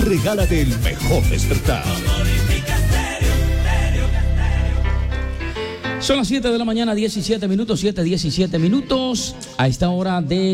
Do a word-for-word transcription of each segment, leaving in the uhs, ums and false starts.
regálate el mejor despertar. Son las siete de la mañana, diecisiete minutos, siete, diecisiete minutos. A esta hora de...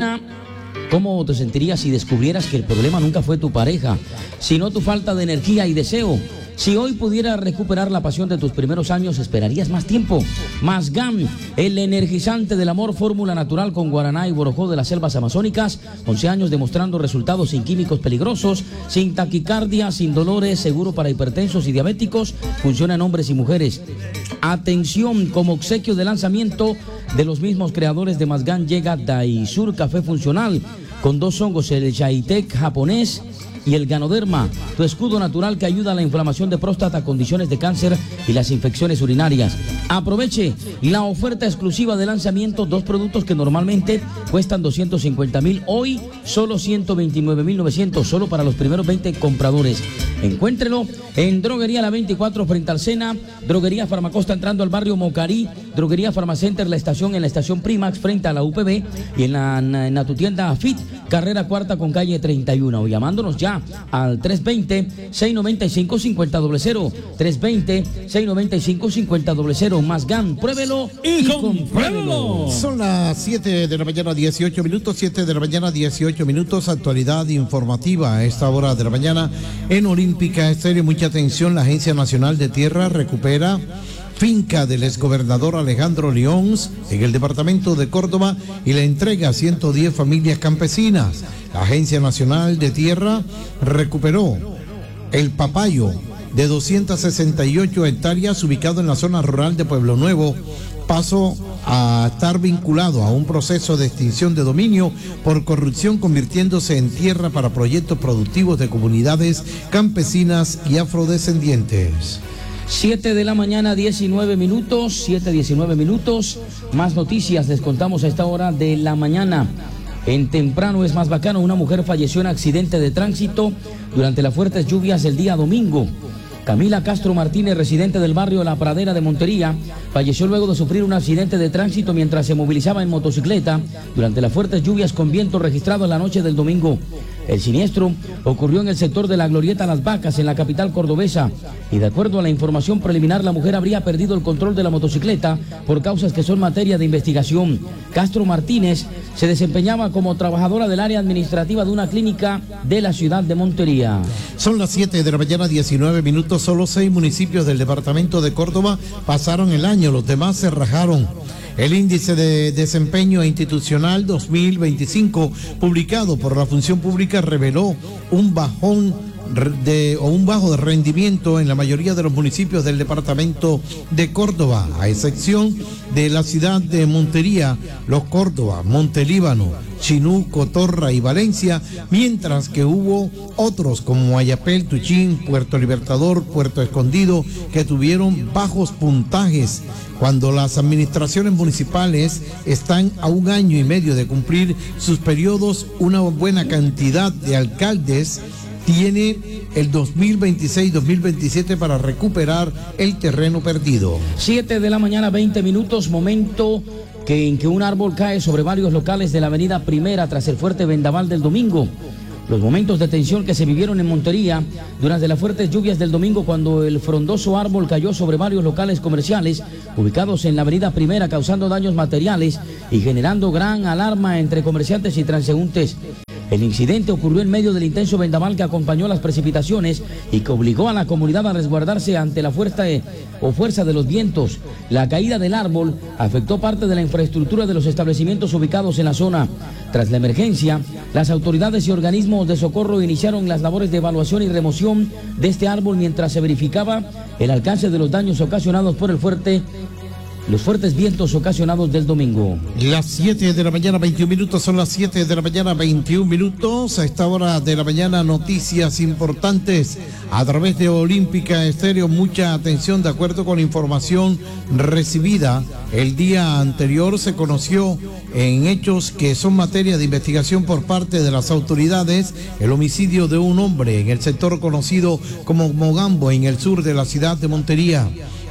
¿Cómo te sentirías si descubrieras que el problema nunca fue tu pareja, sino tu falta de energía y deseo? Si hoy pudieras recuperar la pasión de tus primeros años, ¿esperarías más tiempo? Masgam, el energizante del amor, fórmula natural con guaraná y borojó de las selvas amazónicas. once años demostrando resultados sin químicos peligrosos, sin taquicardia, sin dolores, seguro para hipertensos y diabéticos. Funciona en hombres y mujeres. Atención, como obsequio de lanzamiento de los mismos creadores de Masgam llega Daisur Café Funcional con dos hongos, el Chaitek japonés y el Ganoderma, tu escudo natural que ayuda a la inflamación de próstata, condiciones de cáncer y las infecciones urinarias. Aproveche la oferta exclusiva de lanzamiento, dos productos que normalmente cuestan doscientos cincuenta mil, hoy solo ciento veintinueve mil novecientos, solo para los primeros veinte compradores. Encuéntrelo en Droguería La veinticuatro frente al Sena, Droguería Farmacosta entrando al barrio Mocarí, Droguería Farmacenter, la estación en la estación Primax frente a la U P B y en, la, en, en tu tienda Fit, carrera cuarta con calle treinta y uno, o llamándonos ya al tres veinte, seiscientos noventa y cinco, cincuenta cero cero, tres veinte, seiscientos noventa y cinco, cincuenta cero cero. Masgam, pruébelo y, y compruébelo. Son las siete de la mañana, dieciocho minutos, siete de la mañana, dieciocho minutos, actualidad informativa a esta hora de la mañana en Olímpica Estéreo. Mucha atención, la Agencia Nacional de Tierra recupera finca del exgobernador Alejandro Leóns en el departamento de Córdoba y le entrega a ciento diez familias campesinas. La Agencia Nacional de Tierra recuperó el papayo de doscientas sesenta y ocho hectáreas ubicado en la zona rural de Pueblo Nuevo. Pasó a estar vinculado a un proceso de extinción de dominio por corrupción, convirtiéndose en tierra para proyectos productivos de comunidades campesinas y afrodescendientes. siete de la mañana, diecinueve minutos, siete, diecinueve minutos. Más noticias les contamos a esta hora de la mañana. En Temprano es más bacano, una mujer falleció en accidente de tránsito durante las fuertes lluvias del día domingo. Camila Castro Martínez, residente del barrio La Pradera de Montería, falleció luego de sufrir un accidente de tránsito mientras se movilizaba en motocicleta durante las fuertes lluvias con viento registrado en la noche del domingo. El siniestro ocurrió en el sector de la Glorieta Las Vacas, en la capital cordobesa, y de acuerdo a la información preliminar, la mujer habría perdido el control de la motocicleta por causas que son materia de investigación. Castro Martínez se desempeñaba como trabajadora del área administrativa de una clínica de la ciudad de Montería. Son las siete de la mañana, diecinueve minutos, solo seis municipios del departamento de Córdoba pasaron el año, los demás se rajaron. El índice de desempeño institucional dos mil veinticinco publicado por la Función Pública reveló un bajón de, o un bajo de rendimiento en la mayoría de los municipios del departamento de Córdoba, a excepción de la ciudad de Montería, Los Córdoba, Montelíbano, Chinú, Cotorra y Valencia, mientras que hubo otros como Ayapel, Tuchín, Puerto Libertador, Puerto Escondido, que tuvieron bajos puntajes. Cuando las administraciones municipales están a un año y medio de cumplir sus periodos, una buena cantidad de alcaldes tiene el dos mil veintiséis dos mil veintisiete para recuperar el terreno perdido. siete de la mañana, veinte minutos, momento que en que un árbol cae sobre varios locales de la avenida Primera tras el fuerte vendaval del domingo. Los momentos de tensión que se vivieron en Montería durante las fuertes lluvias del domingo, cuando el frondoso árbol cayó sobre varios locales comerciales ubicados en la avenida Primera, causando daños materiales y generando gran alarma entre comerciantes y transeúntes. El incidente ocurrió en medio del intenso vendaval que acompañó las precipitaciones y que obligó a la comunidad a resguardarse ante la fuerza de, o fuerza de los vientos. La caída del árbol afectó parte de la infraestructura de los establecimientos ubicados en la zona. Tras la emergencia, las autoridades y organismos de socorro iniciaron las labores de evaluación y remoción de este árbol mientras se verificaba el alcance de los daños ocasionados por el fuerte los fuertes vientos ocasionados del domingo. Las siete de la mañana, veintiún minutos, son las siete de la mañana, veintiún minutos. A esta hora de la mañana, noticias importantes a través de Olímpica Estéreo. Mucha atención, de acuerdo con la información recibida el día anterior, se conoció en hechos que son materia de investigación por parte de las autoridades el homicidio de un hombre en el sector conocido como Mogambo, en el sur de la ciudad de Montería.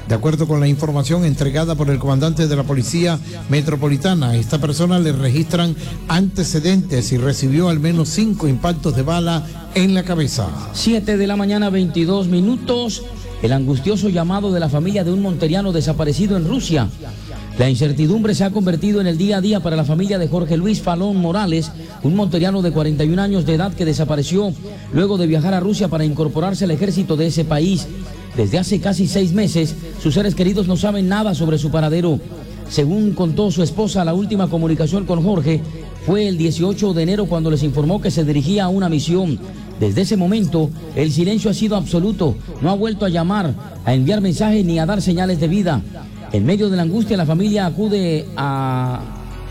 De acuerdo con la información entregada por el comandante de la Policía Metropolitana, a esta persona le registran antecedentes y recibió al menos cinco impactos de bala en la cabeza. siete de la mañana, veintidós minutos. El angustioso llamado de la familia de un monteriano desaparecido en Rusia. La incertidumbre se ha convertido en el día a día para la familia de Jorge Luis Falón Morales, un monteriano de cuarenta y un años de edad que desapareció luego de viajar a Rusia para incorporarse al ejército de ese país. Desde hace casi seis meses, sus seres queridos no saben nada sobre su paradero. Según contó su esposa, la última comunicación con Jorge fue el dieciocho de enero cuando les informó que se dirigía a una misión. Desde ese momento, el silencio ha sido absoluto. No ha vuelto a llamar, a enviar mensajes ni a dar señales de vida. En medio de la angustia, la familia acude a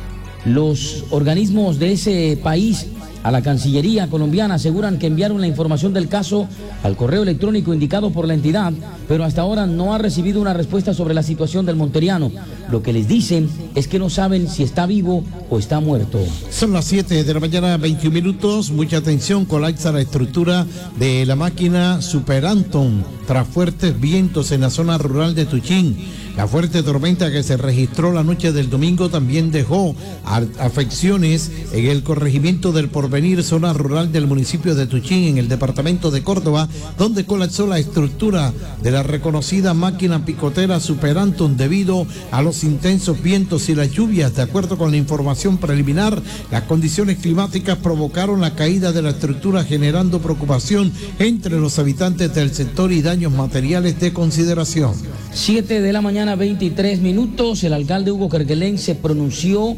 los organismos de ese país, a la Cancillería colombiana. Aseguran que enviaron la información del caso al correo electrónico indicado por la entidad, pero hasta ahora no ha recibido una respuesta sobre la situación del monteriano. Lo que les dicen es que no saben si está vivo o está muerto. Son las siete de la mañana, veintiún minutos. Mucha atención, colapsa la estructura de la máquina Super Anton tras fuertes vientos en la zona rural de Tuchín. La fuerte tormenta que se registró la noche del domingo también dejó afecciones en el corregimiento del Porvenir, zona rural del municipio de Tuchín, en el departamento de Córdoba, donde colapsó la estructura de la reconocida máquina picotera Super Anton debido a los intensos vientos y las lluvias. De acuerdo con la información preliminar, las condiciones climáticas provocaron la caída de la estructura, generando preocupación entre los habitantes del sector y daños materiales de consideración. siete de la mañana, veintitrés minutos. El alcalde Hugo Kerguelen se pronunció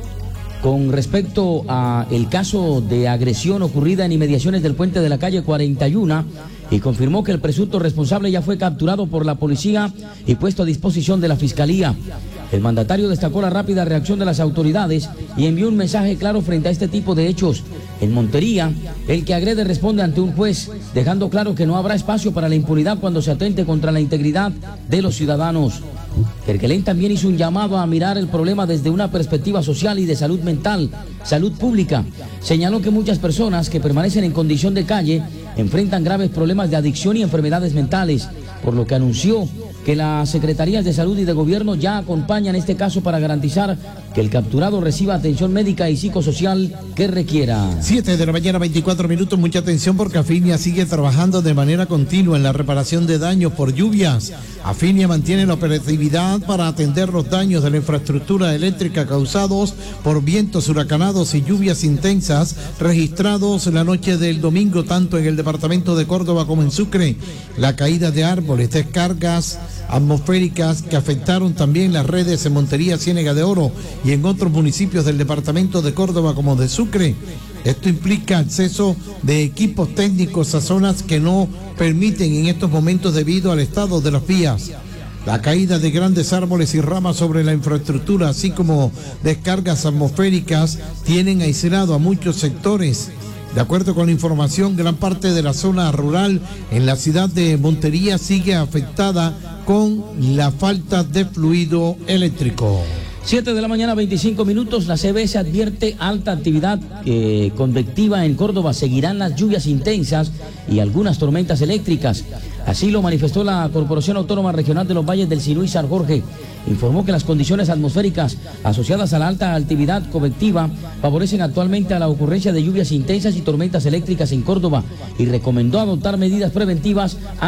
con respecto a el caso de agresión ocurrida en inmediaciones del puente de la calle cuarenta y uno y confirmó que el presunto responsable ya fue capturado por la policía y puesto a disposición de la fiscalía. El mandatario destacó la rápida reacción de las autoridades y envió un mensaje claro frente a este tipo de hechos. En Montería, el que agrede responde ante un juez, dejando claro que no habrá espacio para la impunidad cuando se atente contra la integridad de los ciudadanos. Kerguelen también hizo un llamado a mirar el problema desde una perspectiva social y de salud mental, salud pública. Señaló que muchas personas que permanecen en condición de calle enfrentan graves problemas de adicción y enfermedades mentales, por lo que anunció que las secretarías de salud y de gobierno ya acompañan este caso para garantizar que el capturado reciba atención médica y psicosocial que requiera. siete de la mañana, veinticuatro minutos. Mucha atención porque Afinia sigue trabajando de manera continua en la reparación de daños por lluvias. Afinia mantiene la operatividad para atender los daños de la infraestructura eléctrica causados por vientos huracanados y lluvias intensas registrados la noche del domingo tanto en el departamento de Córdoba como en Sucre. La caída de árboles, descargas atmosféricas que afectaron también las redes en Montería, Ciénega de Oro y en otros municipios del departamento de Córdoba como de Sucre. Esto implica acceso de equipos técnicos a zonas que no permiten en estos momentos debido al estado de las vías. La caída de grandes árboles y ramas sobre la infraestructura, así como descargas atmosféricas, tienen aislado a muchos sectores. De acuerdo con la información, gran parte de la zona rural en la ciudad de Montería sigue afectada con la falta de fluido eléctrico. siete de la mañana, veinticinco minutos. La C B S advierte alta actividad eh, convectiva en Córdoba. Seguirán las lluvias intensas y algunas tormentas eléctricas. Así lo manifestó la Corporación Autónoma Regional de los Valles del Sinú y San Jorge. Informó que las condiciones atmosféricas asociadas a la alta actividad convectiva favorecen actualmente a la ocurrencia de lluvias intensas y tormentas eléctricas en Córdoba y recomendó adoptar medidas preventivas